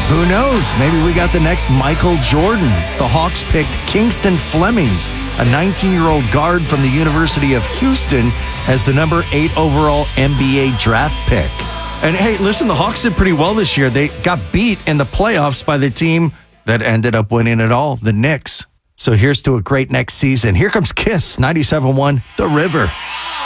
Who knows? Maybe we got the next Michael Jordan. The Hawks picked Kingston Flemings, a 19-year-old guard from the University of Houston, as the number 8 overall NBA draft pick. And hey, listen, the Hawks did pretty well this year. They got beat in the playoffs by the team that ended up winning it all, the Knicks. So here's to a great next season. Here comes Kiss, 97.1, The River.